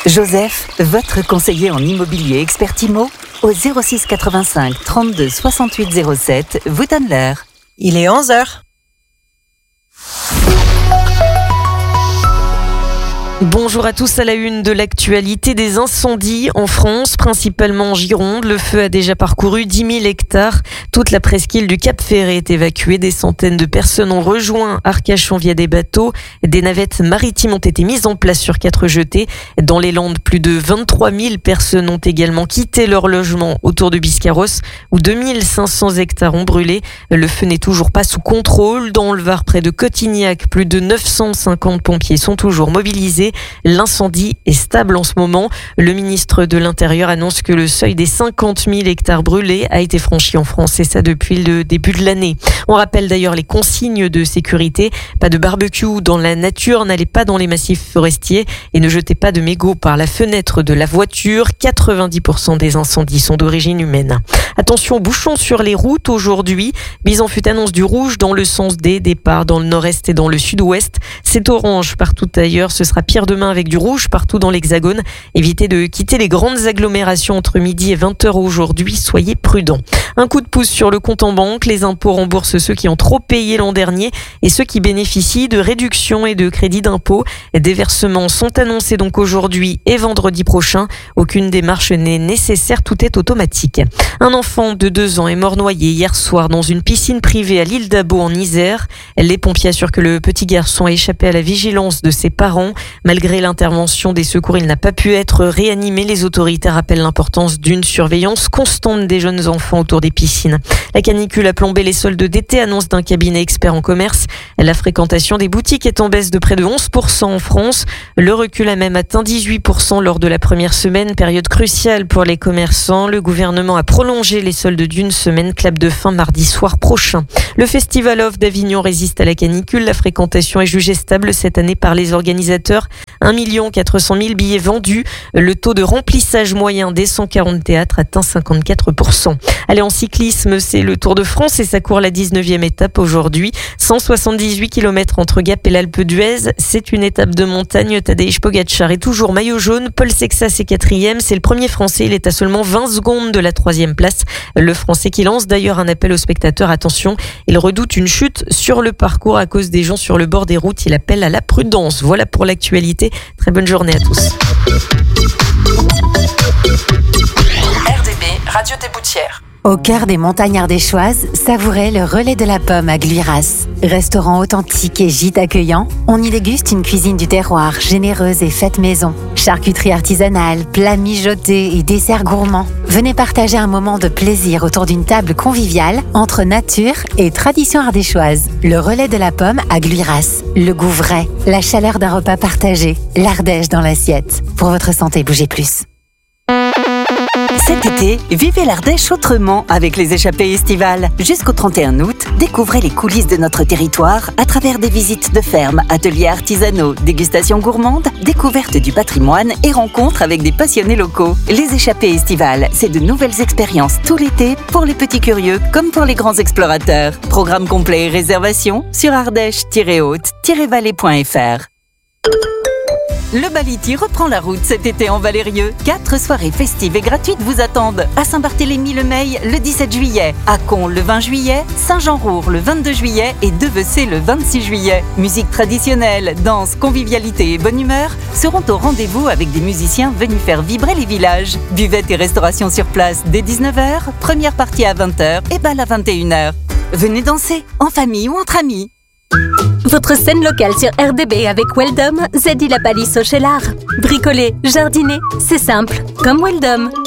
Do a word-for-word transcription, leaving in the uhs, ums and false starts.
Joseph, votre conseiller en immobilier expert IMO, au zéro six quatre-vingt-cinq trente-deux soixante-huit zéro sept, vous donne l'heure. Il est onze heures. Bonjour à tous, à la une de l'actualité des incendies en France, principalement en Gironde. Le feu a déjà parcouru dix mille hectares. Toute la presqu'île du Cap-Ferret est évacuée. Des centaines de personnes ont rejoint Arcachon via des bateaux. Des navettes maritimes ont été mises en place sur quatre jetées. Dans les Landes, plus de vingt-trois mille personnes ont également quitté leur logement autour de Biscarrosse, où deux mille cinq cents hectares ont brûlé. Le feu n'est toujours pas sous contrôle. Dans le Var, près de Cotignac, plus de neuf cent cinquante pompiers sont toujours mobilisés. L'incendie est stable en ce moment. Le ministre de l'Intérieur annonce que le seuil des cinquante mille hectares brûlés a été franchi en France, et ça depuis le début de l'année. On rappelle d'ailleurs les consignes de sécurité. Pas de barbecue dans la nature, n'allez pas dans les massifs forestiers et ne jetez pas de mégots par la fenêtre de la voiture. quatre-vingt-dix pour cent des incendies sont d'origine humaine. Attention aux bouchons sur les routes aujourd'hui. Bisanfut annonce du rouge dans le sens des départs dans le nord-est et dans le sud-ouest. C'est orange partout ailleurs. Ce sera pire demain avec du rouge partout dans l'Hexagone. Évitez de quitter les grandes agglomérations entre midi et vingt heures aujourd'hui. Soyez prudents. Un coup de pouce sur le compte en banque. Les impôts remboursent ceux qui ont trop payé l'an dernier et ceux qui bénéficient de réductions et de crédits d'impôt. Des versements sont annoncés donc aujourd'hui et vendredi prochain. Aucune démarche n'est nécessaire. Tout est automatique. Un enfant de deux ans est mort noyé hier soir dans une piscine privée à l'île d'Abo en Isère. Les pompiers assurent que le petit garçon a échappé à la vigilance de ses parents. Malgré l'intervention des secours, il n'a pas pu être réanimé. Les autorités rappellent l'importance d'une surveillance constante des jeunes enfants autour des piscines. La canicule a plombé les soldes d'été, annonce d'un cabinet expert en commerce. La fréquentation des boutiques est en baisse de près de onze pour cent en France. Le recul a même atteint dix-huit pour cent lors de la première semaine, période cruciale pour les commerçants. Le gouvernement a prolongé les soldes d'une semaine, clap de fin mardi soir prochain. Le Festival Off d'Avignon résiste à la canicule. La fréquentation est jugée stable cette année par les organisateurs. un million quatre cent mille billets vendus. Le taux de remplissage moyen des cent quarante théâtres atteint cinquante-quatre pour cent. Allez, en cyclisme, c'est le Tour de France et ça court la dix-neuvième étape aujourd'hui. cent soixante-dix-huit kilomètres entre Gap et l'Alpe d'Huez. C'est une étape de montagne. Tadej Pogačar est toujours maillot jaune. Paul Sexas est quatrième. C'est le premier Français. Il est à seulement vingt secondes de la troisième place. Le Français qui lance d'ailleurs un appel aux spectateurs. Attention, il redoute une chute sur le parcours à cause des gens sur le bord des routes. Il appelle à la prudence. Voilà pour l'actualité. Très bonne journée à tous. R D B, Radio des Boutières. Au cœur des montagnes ardéchoises, savourez le relais de la pomme à Gluiras. Restaurant authentique et gîte accueillant, on y déguste une cuisine du terroir généreuse et faite maison. Charcuterie artisanale, plats mijotés et desserts gourmands. Venez partager un moment de plaisir autour d'une table conviviale entre nature et tradition ardéchoise. Le relais de la pomme à Gluiras. Le goût vrai, la chaleur d'un repas partagé, l'Ardèche dans l'assiette. Pour votre santé, bougez plus. Cet été, vivez l'Ardèche autrement avec les échappées estivales. Jusqu'au trente et un août, découvrez les coulisses de notre territoire à travers des visites de fermes, ateliers artisanaux, dégustations gourmandes, découvertes du patrimoine et rencontres avec des passionnés locaux. Les échappées estivales, c'est de nouvelles expériences tout l'été pour les petits curieux comme pour les grands explorateurs. Programme complet et réservation sur ardèche tiret haute tiret vallée point f r. Le Baliti reprend la route cet été en Valérieux. Quatre soirées festives et gratuites vous attendent. À Saint-Barthélemy-le-Meil le dix-sept juillet, à Con le vingt juillet, Saint-Jean-Roure le vingt-deux juillet et Devecé le vingt-six juillet. Musique traditionnelle, danse, convivialité et bonne humeur seront au rendez-vous avec des musiciens venus faire vibrer les villages. Buvette et restauration sur place dès dix-neuf heures, première partie à vingt heures et bal à vingt et une heures. Venez danser, en famille ou entre amis. Votre scène locale sur R D B avec Weldom, Zeddy la Palisse au Cheylard. Bricoler, jardiner, c'est simple, comme Weldom.